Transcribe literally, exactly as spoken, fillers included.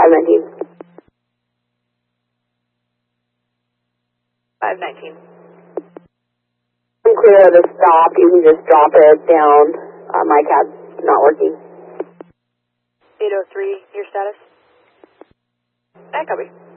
five nineteen. five nineteen. I'm clear of the stop. You can just drop it down. Uh, my cab's not working. eight oh three, your status? I copy.